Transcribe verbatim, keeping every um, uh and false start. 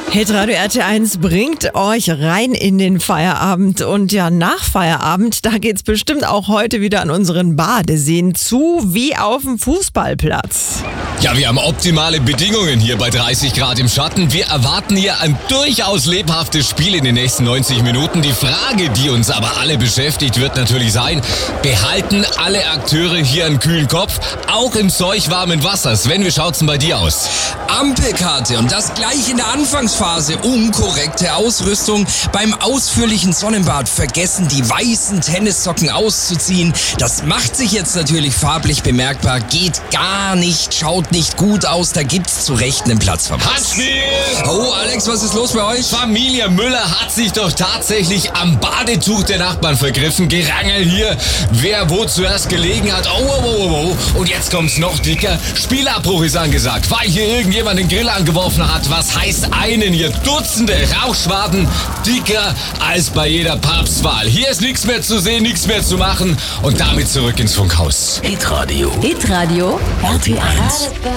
Hitradio R T eins bringt euch rein in den Feierabend und ja, nach Feierabend, da geht's bestimmt auch heute wieder an unseren Badeseen zu, wie auf dem Fußballplatz. Ja, wir haben optimale Bedingungen hier bei dreißig Grad im Schatten. Wir erwarten hier ein durchaus lebhaftes Spiel in den nächsten neunzig Minuten. Die Frage, die uns aber alle beschäftigt, wird natürlich sein, behalten alle Akteure hier einen kühlen Kopf, auch im seuchwarmen Wasser? Sven, wie schaut's denn bei dir aus? Ampelkarte und das gleich in der Anfangsphase. Unkorrekte Ausrüstung. Beim ausführlichen Sonnenbad vergessen, die weißen Tennissocken auszuziehen. Das macht sich jetzt natürlich farblich bemerkbar. Geht gar nicht, schaut nicht gut aus. Da gibt's zu Recht einen Platzverweis. Handspiel! Oh, Alex, was ist los bei euch? Familie Müller hat sich doch tatsächlich am Badetuch der Nachbarn vergriffen. Gerangel hier, wer wo zuerst gelegen hat. Oh, oh, oh, oh. Und jetzt kommt's noch dicker. Spielabbruch ist angesagt, weil hier irgendjemand den Grill angeworfen hat. Was heißt einen hier? Dutzende Rauchschwaden, dicker als bei jeder Papstwahl. Hier ist nichts mehr zu sehen, nichts mehr zu machen und damit zurück ins Funkhaus. Hitradio. Hitradio R T eins.